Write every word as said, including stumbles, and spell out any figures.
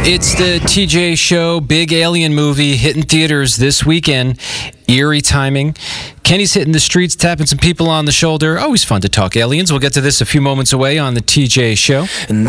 It's the T J Show, big alien movie hitting theaters this weekend. Eerie timing. Kenny's hitting the streets, tapping some people on the shoulder. Always fun to talk aliens. We'll get to this a few moments away on the T J Show. And